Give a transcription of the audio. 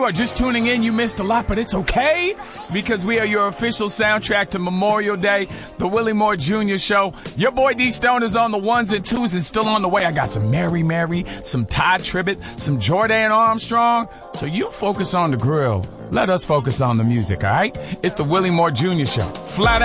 are just tuning in, you missed a lot, but it's okay because we are your official soundtrack to Memorial Day, the Willie Moore Jr. Show. Your boy D Stone is on the ones and twos and still on the way. I got some Mary Mary, some Todd Tribbett, some Jordan Armstrong. So you focus on the grill. Let us focus on the music, all right? It's the Willie Moore Jr. Show. Flat